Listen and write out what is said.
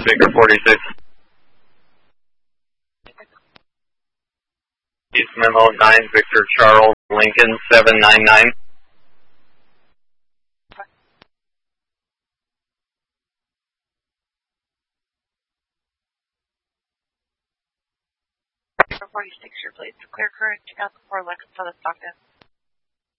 Baker 46. East Memo 9, Victor Charles Lincoln 799. Baker 46, your plates clear current 2004 Lexus Southern Stockton.